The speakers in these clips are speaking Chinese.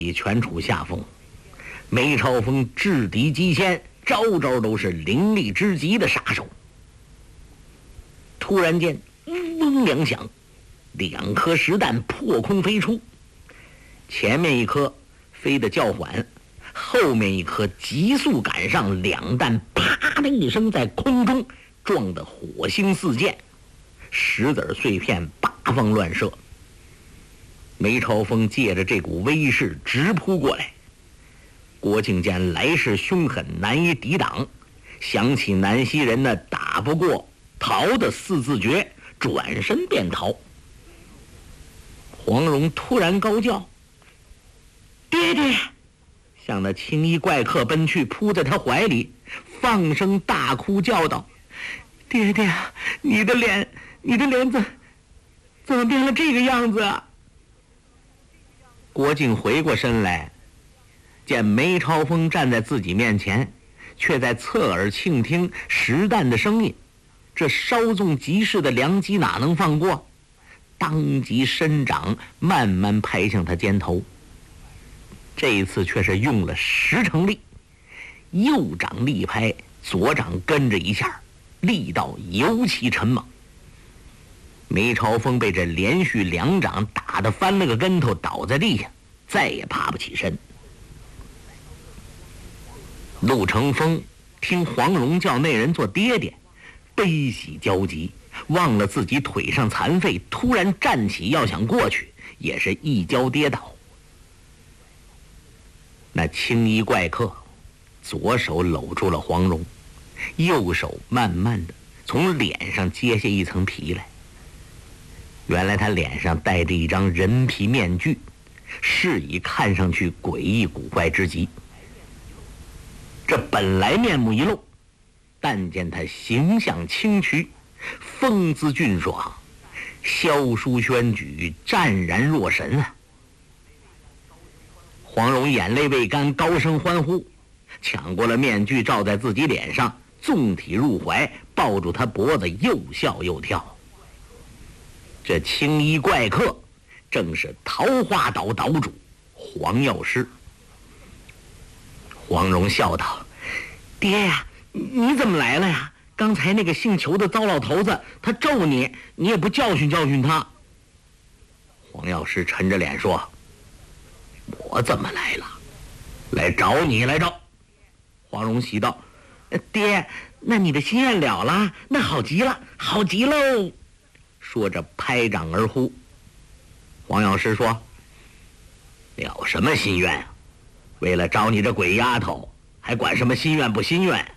已全处下风。梅超风制敌机先，招招都是凌厉之极的杀手。突然间，嗡两响，2颗实弹破空飞出，前面一颗飞得较缓，后面一颗急速赶上，2弹啪的一声在空中撞得火星四溅，石子碎片八方乱射。梅超风借着这股威势直扑过来，郭靖见来势凶狠，难以抵挡，想起南溪人那打不过逃的4字诀，转身便逃。黄蓉突然高叫：“爹爹！”向那青衣怪客奔去，扑在他怀里，放声大哭叫道：“爹爹，你的脸怎么变了这个样子啊？”郭靖回过身来，见梅超风站在自己面前，却在侧耳倾听实弹的声音，这稍纵即逝的良机哪能放过？当即伸掌慢慢拍向他肩头，这一次却是用了10成力，右掌力拍，左掌跟着一下，力道尤其沉猛。梅超风被这连续2掌打得翻了个跟头，倒在地下，再也爬不起身。陆成风听黄蓉叫那人做爹爹，悲喜交集，忘了自己腿上残废，突然站起要想过去，也是一跤跌倒。那青衣怪客左手搂住了黄蓉，右手慢慢的从脸上揭下一层皮来。原来他脸上戴着一张人皮面具，是以看上去诡异古怪之极。这本来面目一露，但见他形象清癯，风姿俊爽，萧书轩举，湛然若神啊！黄蓉眼泪未干，高声欢呼，抢过了面具罩在自己脸上，纵体入怀，抱住他脖子，又笑又跳。这青衣怪客正是桃花岛岛主黄药师。黄蓉笑道：“爹呀，你怎么来了呀？刚才那个姓裘的糟老头子，他咒你，你也不教训教训他。”黄药师沉着脸说：“我怎么来了？来找你来着。”黄蓉喜道：“爹，那你的心愿了了，那好极了，好极喽！”说着拍掌而呼。黄药师说：“了什么心愿？为了找你这鬼丫头，还管什么心愿不心愿？”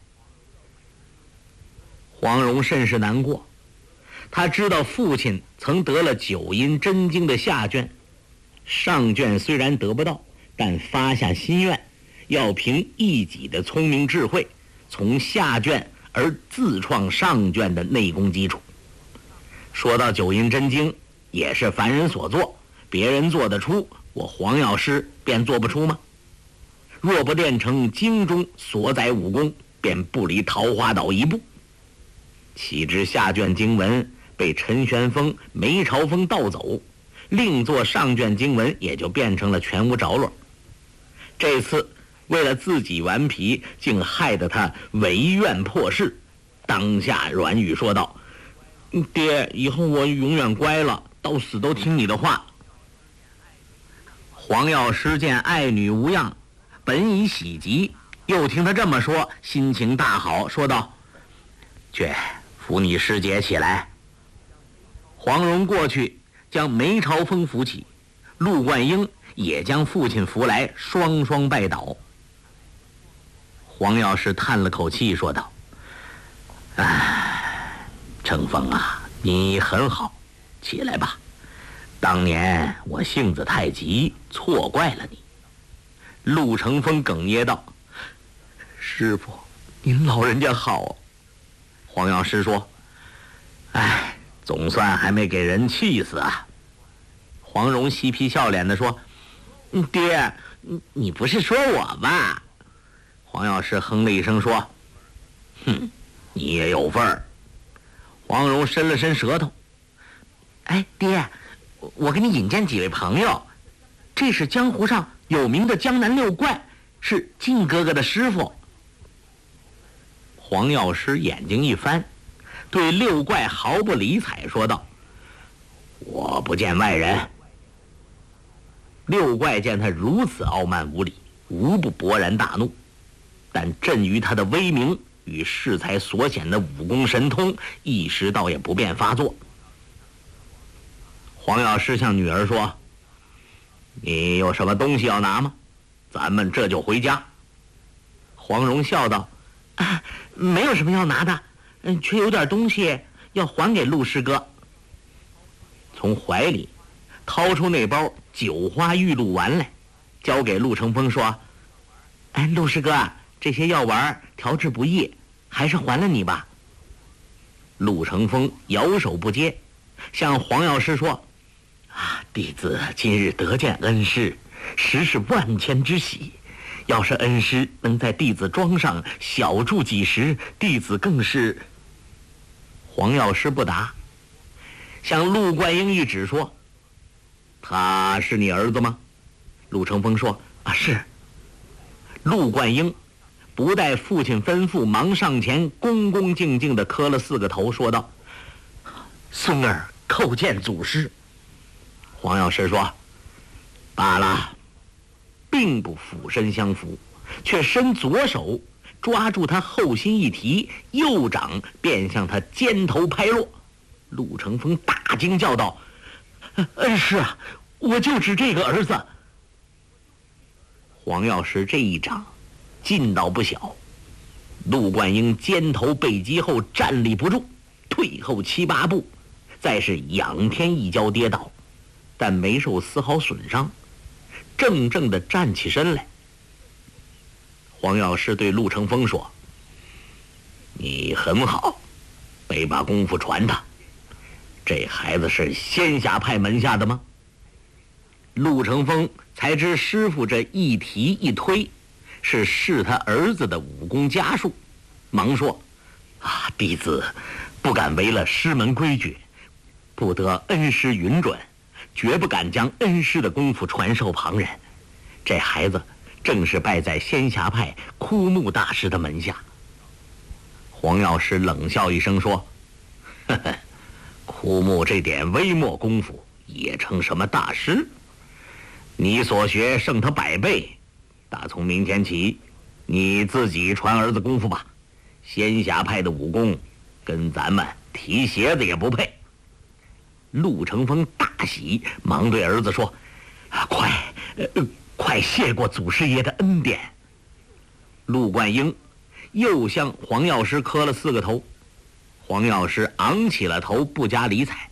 黄蓉甚是难过，他知道父亲曾得了9阴真经的下卷，上卷虽然得不到，但发下心愿，要凭一己的聪明智慧，从下卷而自创上卷的内功基础。说到9阴真经，也是凡人所做，别人做得出，我黄药师便做不出吗？若不练成经中所载武功，便不离桃花岛一步。岂知下卷经文被陈玄风、梅超风盗走，另作上卷经文也就变成了全无着落。这次为了自己顽皮，竟害得他违愿破誓，当下软语说道：“爹，以后我永远乖了，到死都听你的话。”黄药师见爱女无恙，本已喜极，又听他这么说，心情大好，说道：“去扶你师姐起来。”黄蓉过去将梅超风扶起，陆冠英也将父亲扶来，双双拜倒。黄药师叹了口气，说道：“成风啊，你很好，起来吧。当年我性子太急，错怪了你。”陆成风哽咽道：“师父，您老人家好。”黄药师说：“总算还没给人气死啊。”黄蓉嬉皮笑脸地说：“爹，你不是说我吧？”黄药师哼了一声说：“哼，你也有份儿。”黄蓉伸了伸舌头：“爹，我给你引荐几位朋友，这是江湖上有名的江南六怪是靖哥哥的师傅。黄药师眼睛一翻，对六怪毫不理睬，说道：“我不见外人。”六怪见他如此傲慢无礼，无不勃然大怒，但震于他的威名与适才所显的武功神通，一时倒也不便发作。黄药师向女儿说：“你有什么东西要拿吗？咱们这就回家。”黄蓉笑道：“没有什么要拿的，却有点东西要还给陆师哥。”从怀里掏出那包酒花玉露丸来，交给陆成风说：“陆师哥，这些药丸调制不易，还是还了你吧。”陆成风摇手不接，向黄药师说：“弟子今日得见恩师，实是万千之喜。要是恩师能在弟子庄上小住几时，弟子更是……”黄药师不答，向陆冠英一指说：“他是你儿子吗？”陆成风说：“是。”陆冠英不待父亲吩咐，忙上前恭恭敬敬地磕了4个头，说道：“孙儿叩见祖师。”黄药师说：“罢了。”并不俯身相扶，却伸左手抓住他后心一提，右掌便向他肩头拍落。陆成风大惊叫道：“恩师啊，我就指这个儿子！”黄药师这一掌劲道不小，陆冠英肩头被击后站立不住，退后7、8步，再是仰天一跤跌倒，但没受丝毫损伤，怔怔地站起身来。黄药师对陆成风说：“你很好，没把功夫传他。这孩子是仙侠派门下的吗？”陆成风才知师傅这一提一推是试他儿子的武功家术，忙说：“弟子不敢违了师门规矩，不得恩师允准，绝不敢将恩师的功夫传授旁人。这孩子正是拜在仙侠派枯木大师的门下。”黄药师冷笑一声说：“呵呵，枯木这点微末功夫也称什么大师？你所学胜他100倍，打从明天起，你自己传儿子功夫吧。仙侠派的武功跟咱们提鞋子也不配。”陆成风大喜，忙对儿子说：“快谢过祖师爷的恩典。”陆冠英又向黄药师磕了4个头，黄药师昂起了头，不加理睬。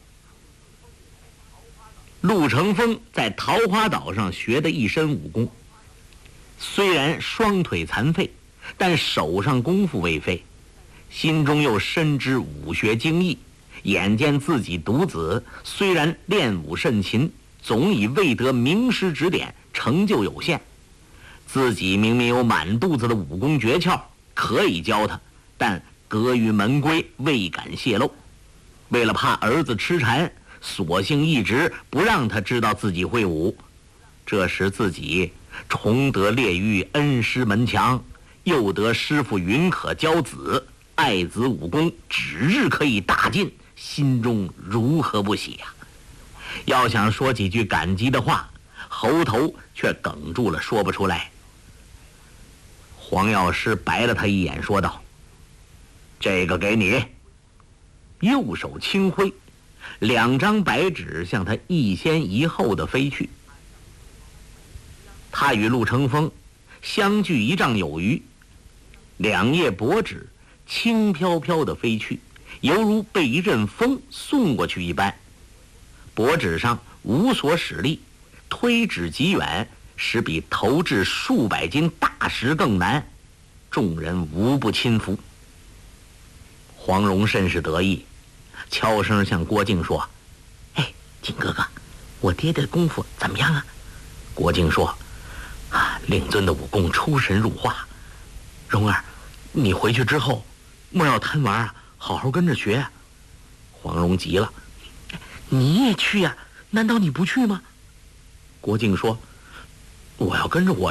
陆成风在桃花岛上学的一身武功，虽然双腿残废，但手上功夫未废，心中又深知武学精义，眼见自己独子虽然练武甚勤，总已未得名师指点，成就有限。自己明明有满肚子的武功诀窍可以教他，但隔于门规，未敢泄露。为了怕儿子痴缠，索性一直不让他知道自己会武。这时自己重得列于恩师门墙，又得师父允可教子，爱子武功指日可以大进，心中如何不喜呀？要想说几句感激的话，喉头却哽住了，说不出来。黄药师白了他一眼，说道：“这个给你。”右手轻挥，2张白纸向他一先一后的飞去。他与陆成风相距1丈有余，2页薄纸轻飘飘地飞去，犹如被一阵风送过去一般。薄纸上无所使力，推纸极远，使比投掷数百斤大石更难，众人无不亲服。黄蓉甚是得意，悄声向郭靖说：“靖哥哥，我爹的功夫怎么样啊？”郭靖说：“令尊的武功出神入化，蓉儿，你回去之后莫要贪玩啊，好好跟着学。”黄蓉急了：“你也去呀？难道你不去吗？”郭靖说：“ 我要跟着我